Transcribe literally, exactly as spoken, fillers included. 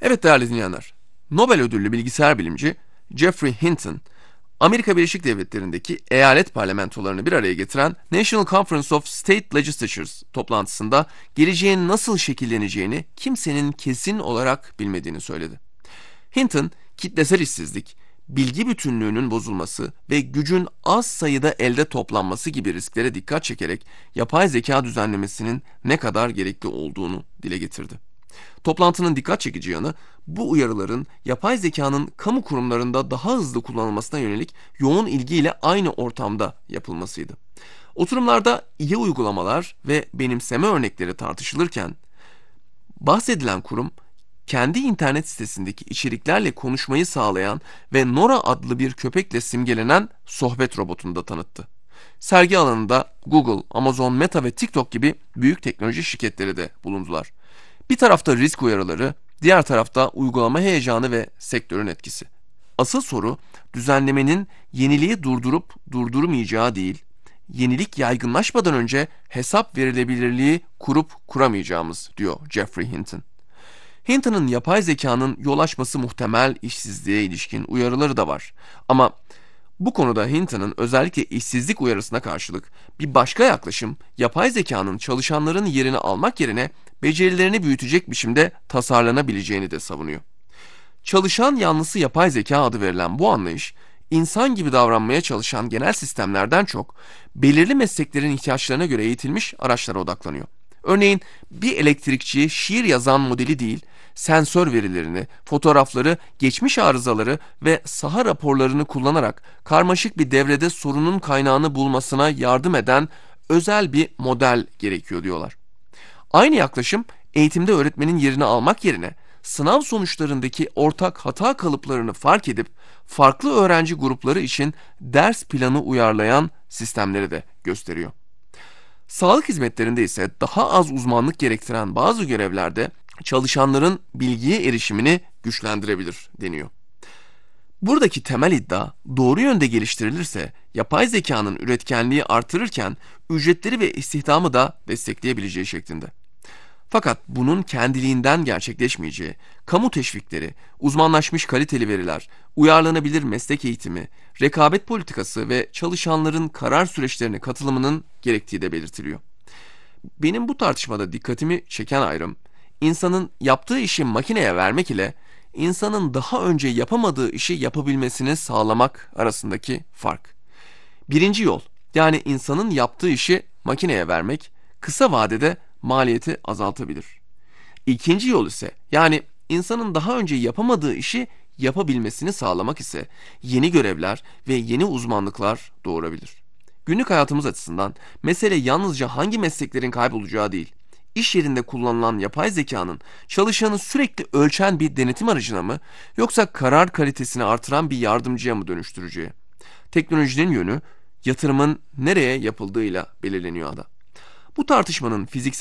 Evet değerli dinleyenler, Nobel ödüllü bilgisayar bilimci Geoffrey Hinton, Amerika Birleşik Devletleri'ndeki eyalet parlamentolarını bir araya getiren National Conference of State Legislatures toplantısında geleceğin nasıl şekilleneceğini kimsenin kesin olarak bilmediğini söyledi. Hinton, kitlesel işsizlik, bilgi bütünlüğünün bozulması ve gücün az sayıda elde toplanması gibi risklere dikkat çekerek yapay zeka düzenlemesinin ne kadar gerekli olduğunu dile getirdi. Toplantının dikkat çekici yanı, bu uyarıların yapay zekanın kamu kurumlarında daha hızlı kullanılmasına yönelik yoğun ilgiyle aynı ortamda yapılmasıydı. Oturumlarda iyi uygulamalar ve benimseme örnekleri tartışılırken, bahsedilen kurum, kendi internet sitesindeki içeriklerle konuşmayı sağlayan ve Nora adlı bir köpekle simgelenen sohbet robotunu da tanıttı. Sergi alanında Google, Amazon, Meta ve TikTok gibi büyük teknoloji şirketleri de bulundular. Bir tarafta risk uyarıları, diğer tarafta uygulama heyecanı ve sektörün etkisi. Asıl soru, düzenlemenin yeniliği durdurup durdurmayacağı değil, yenilik yaygınlaşmadan önce hesap verilebilirliği kurup kuramayacağımız, diyor Geoffrey Hinton. Hinton'ın yapay zekanın yol açması muhtemel işsizliğe ilişkin uyarıları da var. Ama bu konuda Hinton'ın özellikle işsizlik uyarısına karşılık bir başka yaklaşım, yapay zekanın çalışanların yerini almak yerine becerilerini büyütecek biçimde tasarlanabileceğini de savunuyor. Çalışan yanlısı yapay zeka adı verilen bu anlayış, insan gibi davranmaya çalışan genel sistemlerden çok, belirli mesleklerin ihtiyaçlarına göre eğitilmiş araçlara odaklanıyor. Örneğin bir elektrikçi şiir yazan modeli değil, sensör verilerini, fotoğrafları, geçmiş arızaları ve saha raporlarını kullanarak karmaşık bir devrede sorunun kaynağını bulmasına yardım eden özel bir model gerekiyor diyorlar. Aynı yaklaşım eğitimde öğretmenin yerini almak yerine sınav sonuçlarındaki ortak hata kalıplarını fark edip farklı öğrenci grupları için ders planı uyarlayan sistemleri de gösteriyor. Sağlık hizmetlerinde ise daha az uzmanlık gerektiren bazı görevlerde çalışanların bilgiye erişimini güçlendirebilir deniyor. Buradaki temel iddia doğru yönde geliştirilirse yapay zekanın üretkenliği artırırken ücretleri ve istihdamı da destekleyebileceği şeklinde. Fakat bunun kendiliğinden gerçekleşmeyeceği, kamu teşvikleri, uzmanlaşmış kaliteli veriler, uyarlanabilir meslek eğitimi, rekabet politikası ve çalışanların karar süreçlerine katılımının gerektiği de belirtiliyor. Benim bu tartışmada dikkatimi çeken ayrım, insanın yaptığı işi makineye vermek ile insanın daha önce yapamadığı işi yapabilmesini sağlamak arasındaki fark. Birinci yol, yani insanın yaptığı işi makineye vermek, kısa vadede maliyeti azaltabilir. İkinci yol ise, yani insanın daha önce yapamadığı işi yapabilmesini sağlamak ise yeni görevler ve yeni uzmanlıklar doğurabilir. Günlük hayatımız açısından mesele yalnızca hangi mesleklerin kaybolacağı değil, iş yerinde kullanılan yapay zekanın çalışanı sürekli ölçen bir denetim aracına mı, yoksa karar kalitesini artıran bir yardımcıya mı dönüştüreceği. Teknolojinin yönü, yatırımın nereye yapıldığıyla belirleniyor da. Bu tartışmanın fiziksel